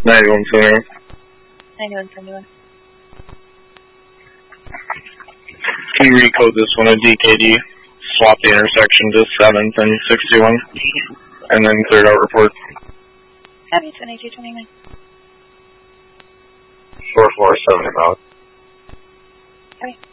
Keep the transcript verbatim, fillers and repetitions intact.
ninety-one seventy-one. ninety-one seventy-one. Can you recode this one to D K D? Swap the intersection to seventh and sixty-one, and then cleared out report. Copy, twenty-two twenty-nine. four four seven about. Okay.